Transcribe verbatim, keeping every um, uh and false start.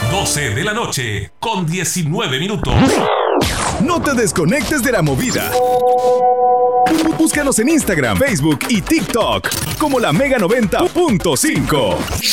doce de la noche, con diecinueve minutos. No te desconectes de la movida. Búscanos en Instagram, Facebook y TikTok como la Mega noventa punto cinco.